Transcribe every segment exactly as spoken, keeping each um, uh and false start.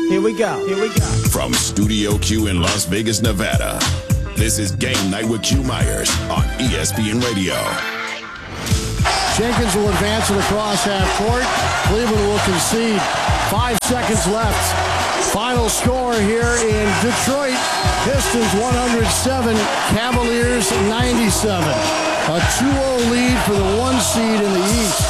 Here we go. Here we go. From Studio Q in Las Vegas, Nevada, this is Game Night with Q Myers on E S P N Radio. Jenkins will advance it across half court. Cleveland will concede. Five seconds left. Final score here in Detroit. Pistons one hundred seven, Cavaliers ninety-seven. A two oh lead for the one seed in the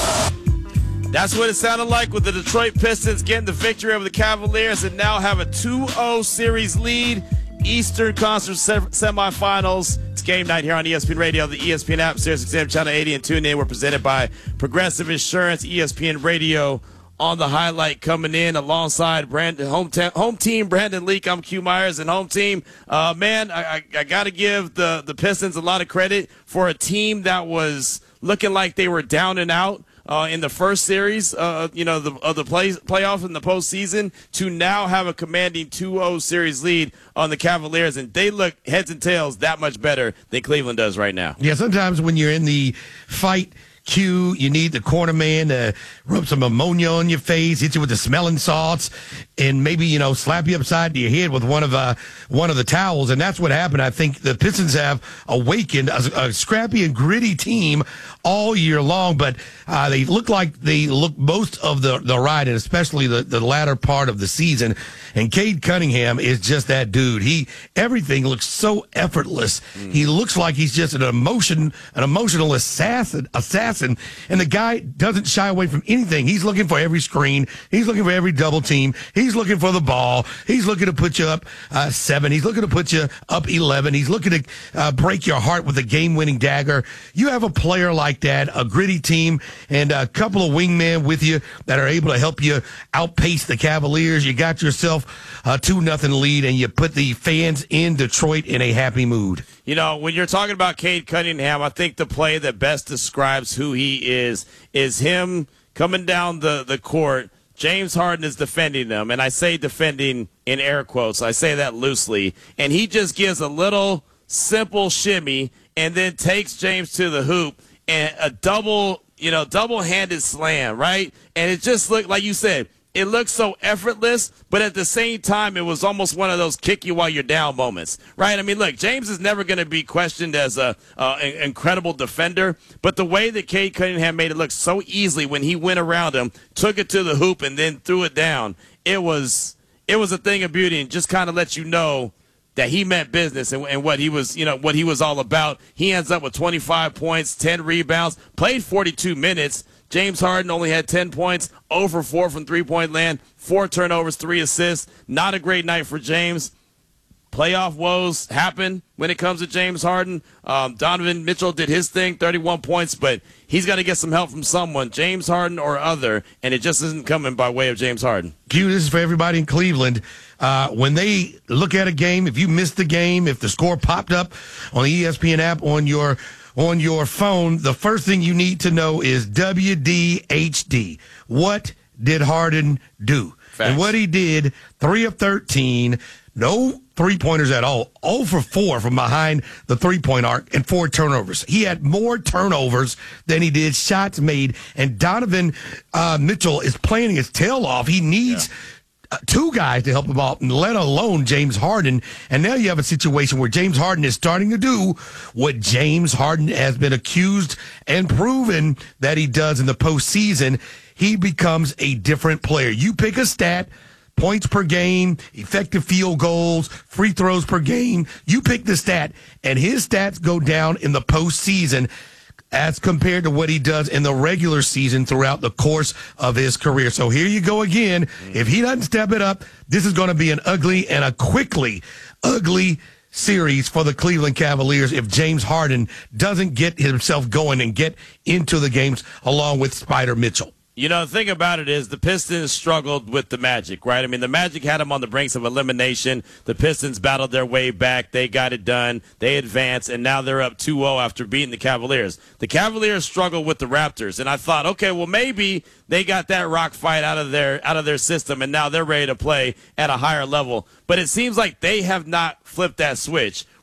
East. That's what it sounded like with the Detroit Pistons getting the victory over the Cavaliers and now have a two oh series lead. Eastern Conference semifinals. It's Game Night here on E S P N Radio, the E S P N app, Sirius X M Channel eighty, and tune in. We're presented by Progressive Insurance. E S P N Radio on the highlight coming in alongside Brandon, home, te- home team Brandon Leak. I'm Q Myers, and home team. Uh, man, I, I, I got to give the, the Pistons a lot of credit for a team that was looking like they were down and out. Uh, in the first series, uh, you know, the, of the play, playoff in the postseason, to now have a commanding two oh series lead on the Cavaliers, and they look heads and tails that much better than Cleveland does right now. Yeah, sometimes when you're in the fight queue, you need the corner man to rub some ammonia on your face, hit you with the smelling salts, and maybe, you know, slap you upside your head with one of uh, one of the towels. And that's what happened. I think the Pistons have awakened a, a scrappy and gritty team all year long, but uh, they look like they look most of the, the ride, and especially the, the latter part of the season. And Cade Cunningham is just that dude. He everything looks so effortless. Mm. He looks like he's just an emotion, an emotional assassin, assassin. And the guy doesn't shy away from anything. He's looking for every screen. He's looking for every double team. He's looking for the ball. He's looking to put you up uh, seven. He's looking to put you up eleven. He's looking to uh, break your heart with a game-winning dagger. You have a player like that, a gritty team, and a couple of wingmen with you that are able to help you outpace the Cavaliers. You got yourself a two nothing lead, and you put the fans in Detroit in a happy mood. You know, when you're talking about Cade Cunningham, I think the play that best describes who he is is him coming down the, the court. James Harden is defending them, and I say defending in air quotes. I say that loosely. And he just gives a little simple shimmy and then takes James to the hoop and a double, you know, double-handed slam, right? And it just looked, like you said, it looked so effortless, but at the same time, it was almost one of those kick you while you're down moments, right? I mean, look, James is never going to be questioned as a uh, an incredible defender, but the way that Cade Cunningham made it look so easily when he went around him, took it to the hoop, and then threw it down, it was it was a thing of beauty, and just kind of let you know that he meant business and, and what he was, you know, what he was all about. He ends up with twenty-five points, ten rebounds, played forty-two minutes. James Harden only had ten points, zero for four from three-point land, four turnovers, three assists. Not a great night for James. Playoff woes happen when it comes to James Harden. Um, Donovan Mitchell did his thing, thirty-one points, but he's got to get some help from someone, James Harden or other, and it just isn't coming by way of James Harden. Q, this is for everybody in Cleveland. Uh, when they look at a game, if you missed the game, if the score popped up on the E S P N app on your on your phone, the first thing you need to know is W D H D. What did Harden do? Facts. And what he did, three of thirteen, no three-pointers at all, zero for four from behind the three-point arc, and four turnovers. He had more turnovers than he did shots made, and Donovan uh, Mitchell is playing his tail off. He needs... Yeah. Uh, two guys to help him out, and let alone James Harden. And now you have a situation where James Harden is starting to do what James Harden has been accused and proven that he does in the postseason. He becomes a different player. You pick a stat, points per game, effective field goals, free throws per game. You pick the stat, and his stats go down in the postseason as compared to what he does in the regular season throughout the course of his career. So here you go again. Mm-hmm. If he doesn't step it up, this is going to be an ugly and a quickly ugly series for the Cleveland Cavaliers if James Harden doesn't get himself going and get into the games along with Spider Mitchell. You know, the thing about it is the Pistons struggled with the Magic, right? I mean, the Magic had them on the brinks of elimination. The Pistons battled their way back. They got it done. They advanced, and now they're up two oh after beating the Cavaliers. The Cavaliers struggled with the Raptors, and I thought, okay, well, maybe they got that rock fight out of their out of their system, and now they're ready to play at a higher level. But it seems like they have not flipped that switch.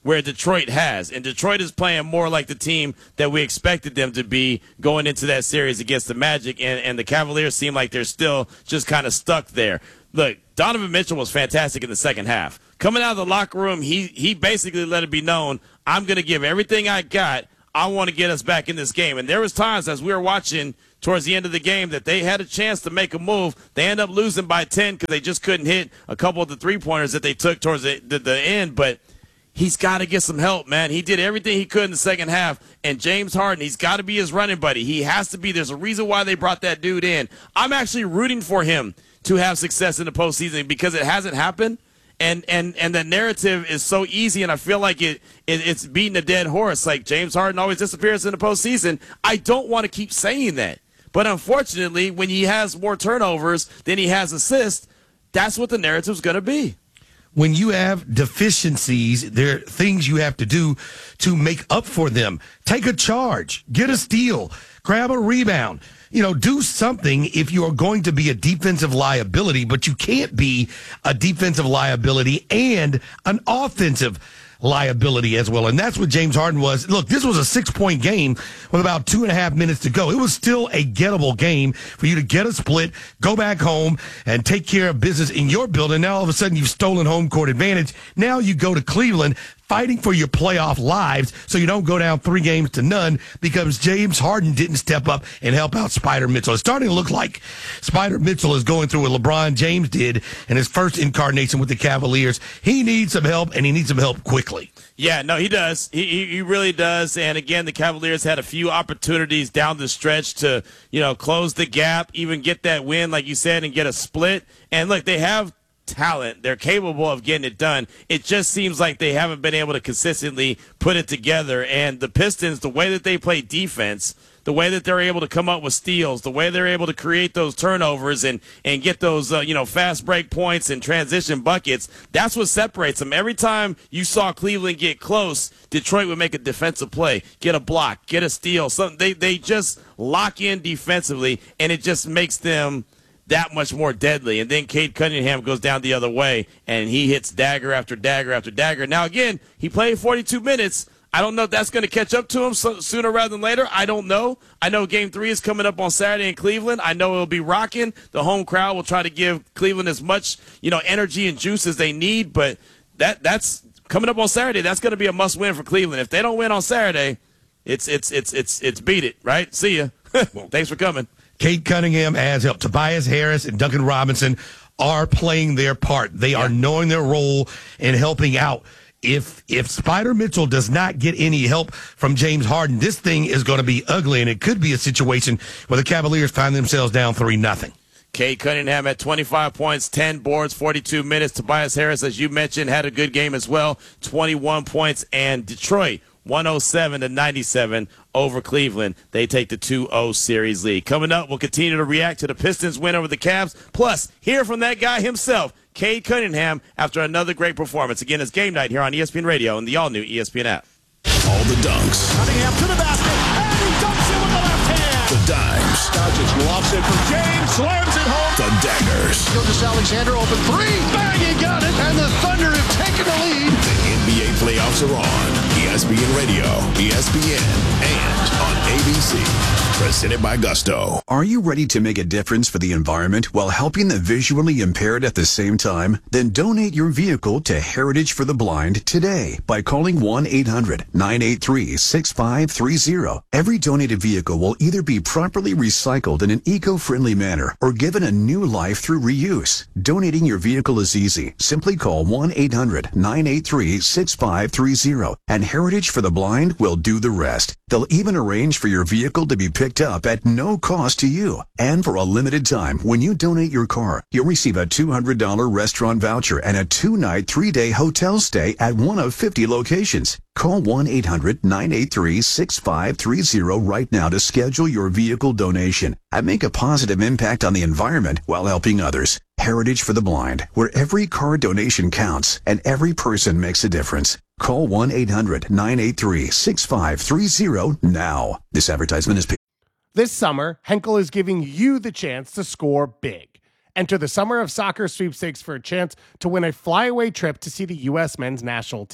where Detroit has. And Detroit is playing more like the team that we expected them to be going into that series against the Magic, and, and the Cavaliers seem like they're still just kind of stuck there. Look, Donovan Mitchell was fantastic in the second half. Coming out of the locker room, he, he basically let it be known, I'm going to give everything I got. I want to get us back in this game. And there was times as we were watching towards the end of the game that they had a chance to make a move. They end up losing by ten because they just couldn't hit a couple of the three-pointers that they took towards the, the, the end. But he's got to get some help, man. He did everything he could in the second half. And James Harden, he's got to be his running buddy. He has to be. There's a reason why they brought that dude in. I'm actually rooting for him to have success in the postseason because it hasn't happened. And and and the narrative is so easy, and I feel like it, it it's beating a dead horse. Like James Harden always disappears in the postseason. I don't want to keep saying that, but unfortunately, when he has more turnovers than he has assists, that's what the narrative's going to be. When you have deficiencies, there are things you have to do to make up for them. Take a charge, get a steal, grab a rebound. You know, do something if you are going to be a defensive liability, but you can't be a defensive liability and an offensive liability as well. And that's what James Harden was. Look, this was a six-point game with about two and a half minutes to go. It was still a gettable game for you to get a split, go back home, and take care of business in your building. Now, all of a sudden, you've stolen home court advantage. Now you go to Cleveland fighting for your playoff lives so you don't go down three games to none because James Harden didn't step up and help out Spider Mitchell. It's starting to look like Spider Mitchell is going through what LeBron James did in his first incarnation with the Cavaliers. He needs some help, and he needs some help quickly. Yeah, no, he does. He, he he really does. And again, the Cavaliers had a few opportunities down the stretch to, you know, close the gap, even get that win, like you said, and get a split. And look, they have talent. They're capable of getting it done. It just seems like they haven't been able to consistently put it together. And the Pistons, the way that they play defense, the way that they're able to come up with steals, the way they're able to create those turnovers and, and get those, uh, you know, fast break points and transition buckets, that's what separates them. Every time you saw Cleveland get close, Detroit would make a defensive play, get a block, get a steal. Something they, they just lock in defensively, and it just makes them that much more deadly. And then Cade Cunningham goes down the other way, and he hits dagger after dagger after dagger. Now, again, he played forty-two minutes. I don't know if that's going to catch up to him so, sooner rather than later. I don't know. I know game three is coming up on Saturday in Cleveland. I know it'll be rocking. The home crowd will try to give Cleveland as much, you know, energy and juice as they need, but that that's coming up on Saturday. That's going to be a must win for Cleveland. If they don't win on Saturday, it's it's it's it's it's beat it, right? See ya. Thanks for coming. Cade Cunningham has help. Tobias Harris and Duncan Robinson are playing their part. They yeah. are knowing their role in helping out. If if Spider Mitchell does not get any help from James Harden, this thing is going to be ugly, and it could be a situation where the Cavaliers find themselves down three nothing. Cade Cunningham at twenty-five points, ten boards, forty-two minutes. Tobias Harris, as you mentioned, had a good game as well, twenty-one points. And Detroit, one oh seven to ninety-seven over Cleveland. They take the two oh series lead. Coming up, we'll continue to react to the Pistons win over the Cavs, plus hear from that guy himself, Cade Cunningham, after another great performance. Again, it's game night here on E S P N Radio and the all-new E S P N app. All the dunks. Cunningham to the basket, and he dunks it with the left hand. The dimes. Doncic lofts it for James, slams it home. The daggers. Gilgeous Alexander open three. Bang, he got it. And the Thunder have taken the lead. The N B A playoffs are on. E S P N Radio, E S P N, and on A B C. Presented by Gusto. Are you ready to make a difference for the environment while helping the visually impaired at the same time? Then donate your vehicle to Heritage for the Blind today by calling one eight hundred nine eight three six five three zero. Every donated vehicle will either be properly recycled in an eco-friendly manner or given a new life through reuse. Donating your vehicle is easy. Simply call one eight hundred nine eight three six five three zero and Heritage for the Blind will do the rest. They'll even arrange for your vehicle to be picked up at no cost to you. And for a limited time, when you donate your car, you'll receive a two hundred dollars restaurant voucher and a two-night, three-day hotel stay at one of fifty locations. Call one eight hundred nine eight three six five three zero right now to schedule your vehicle donation and make a positive impact on the environment while helping others. Heritage for the Blind, where every car donation counts and every person makes a difference. Call one eight hundred nine eight three six five three zero now. This advertisement is paid. This summer, Henkel is giving you the chance to score big. Enter the Summer of Soccer sweepstakes for a chance to win a flyaway trip to see the U S men's national team.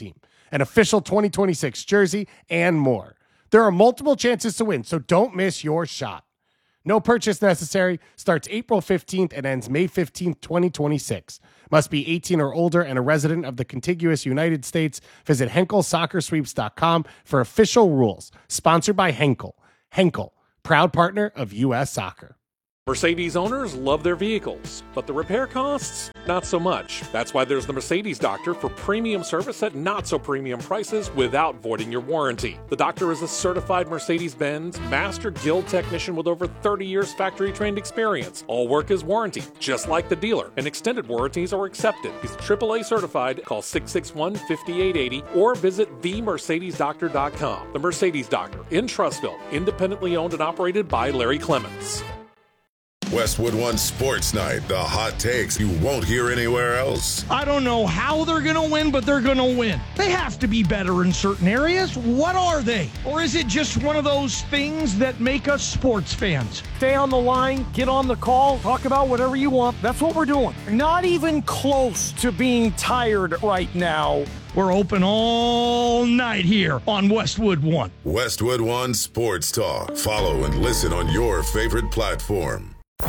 an official twenty twenty-six jersey, and more. There are multiple chances to win, so don't miss your shot. No purchase necessary. Starts April fifteenth and ends May fifteenth, twenty twenty-six. Must be eighteen or older and a resident of the contiguous United States. Visit Henkel Soccer Sweeps dot com for official rules. Sponsored by Henkel. Henkel, proud partner of U S Soccer. Mercedes owners love their vehicles, but the repair costs, not so much. That's why there's the Mercedes Doctor for premium service at not so premium prices without voiding your warranty. The Doctor is a certified Mercedes-Benz Master Guild technician with over thirty years factory trained experience. All work is warranty, just like the dealer, and extended warranties are accepted. He's triple A certified. Call six six one, five eight eight zero or visit the mercedes doctor dot com. The Mercedes Doctor in Trussville, independently owned and operated by Larry Clements. Westwood One Sports Night, the hot takes you won't hear anywhere else. I don't know how they're going to win, but they're going to win. They have to be better in certain areas. What are they? Or is it just one of those things that make us sports fans? Stay on the line, get on the call, talk about whatever you want. That's what we're doing. Not even close to being tired right now. We're open all night here on Westwood One. Westwood One Sports Talk. Follow and listen on your favorite platform.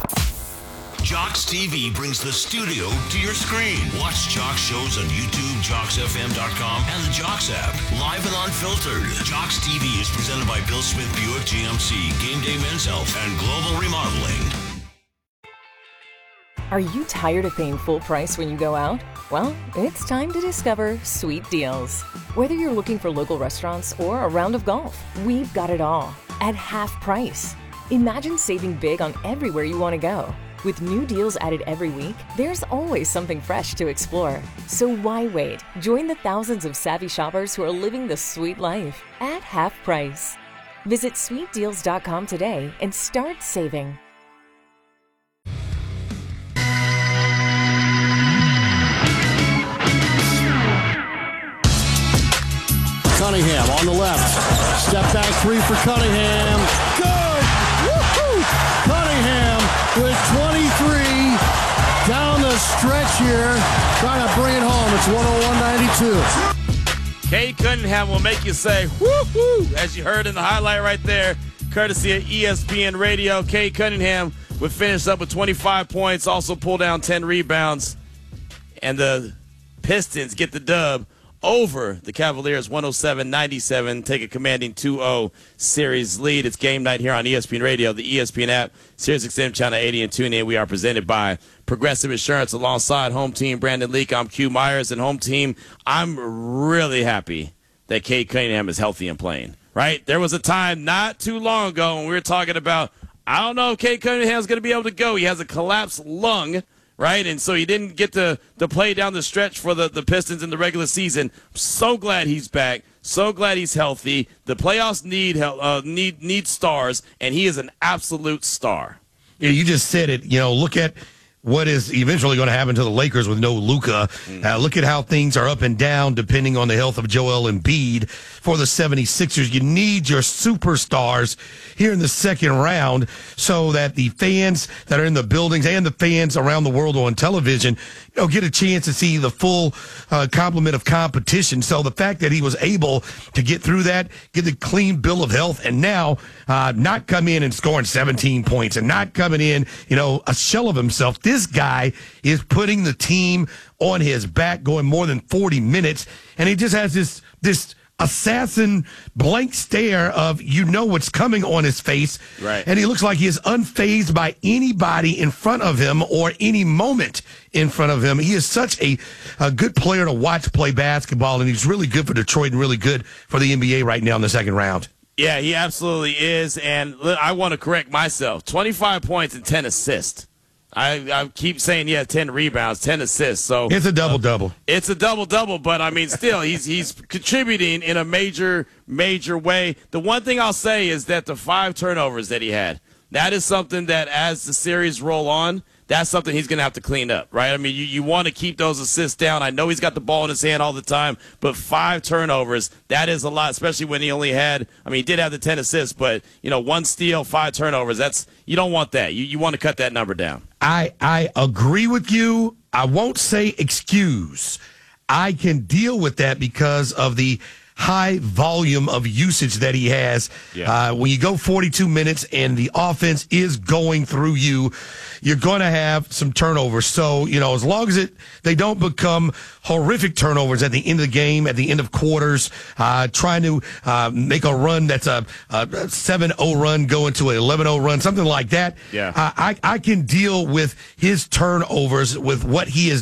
Jocks T V brings the studio to your screen. Watch Jocks shows on YouTube, jocks f m dot com, and the Jocks app. Live and unfiltered. Jocks T V is presented by Bill Smith Buick G M C, Game Day Men's Health, and Global Remodeling. Are you tired of paying full price when you go out? Well, it's time to discover Sweet Deals. Whether you're looking for local restaurants or a round of golf, we've got it all at half price. Imagine saving big on everywhere you want to go. With new deals added every week, there's always something fresh to explore. So why wait? Join the thousands of savvy shoppers who are living the sweet life at half price. Visit sweet deals dot com today and start saving. Cunningham on the left. Step back three for Cunningham. Good! Woo-hoo! Cunningham with twenty-three down the stretch here. Trying to bring it home. It's one oh one ninety-two. Cade Cunningham will make you say, woo-hoo, as you heard in the highlight right there, courtesy of E S P N Radio. Cade Cunningham would finish up with twenty-five points, also pull down ten rebounds. And the Pistons get the dub over the Cavaliers, one oh seven ninety-seven, take a commanding two oh series lead. It's game night here on E S P N Radio, the E S P N app, Sirius X M Channel eighty, and tune in. We are presented by Progressive Insurance alongside Home Team Brandon Leak. I'm Q Myers, and Home Team, I'm really happy that Cade Cunningham is healthy and playing, right? There was a time not too long ago when we were talking about, I don't know if Cade Cunningham is going to be able to go. He has a collapsed lung, right? And so he didn't get to, to play down the stretch for the, the Pistons in the regular season. I'm so glad he's back. So glad he's healthy. The playoffs need uh, need need stars, and he is an absolute star. Yeah, you just said it. You know, look at what is eventually going to happen to the Lakers with no Luka. Mm. Uh, look at how things are up and down depending on the health of Joel Embiid. For the seventy-sixers, you need your superstars here in the second round so that the fans that are in the buildings and the fans around the world on television, you know, get a chance to see the full uh, complement of competition. So the fact that he was able to get through that, get the clean bill of health, and now uh, not come in and scoring seventeen points and not coming in, you know, a shell of himself. This guy is putting the team on his back, going more than forty minutes, and he just has this this assassin blank stare of, you know, what's coming on his face. Right. And he looks like he is unfazed by anybody in front of him or any moment in front of him. He is such a, a good player to watch play basketball, and he's really good for Detroit and really good for the N B A right now in the second round. Yeah, he absolutely is. And I want to correct myself. twenty-five points and ten assists. I, I keep saying, yeah, ten rebounds, ten assists. So it's a double-double. Uh, it's a double-double, but, I mean, still, he's he's contributing in a major, major way. The one thing I'll say is that the five turnovers that he had, that is something that as the series roll on, that's something he's going to have to clean up, right? I mean, you, you want to keep those assists down. I know he's got the ball in his hand all the time, but five turnovers, that is a lot, especially when he only had, I mean, he did have the ten assists, but, you know, one steal, five turnovers, that's, you don't want that. You, you want to cut that number down. I, I agree with you. I won't say excuse. I can deal with that because of the high volume of usage that he has. Yeah. Uh, when you go forty-two minutes and the offense is going through you, you're going to have some turnovers. So, you know, as long as it they don't become horrific turnovers at the end of the game, at the end of quarters, uh, trying to uh, make a run that's a, a seven oh run going to an eleven oh run, something like that. Yeah. Uh, I, I can deal with his turnovers with what he is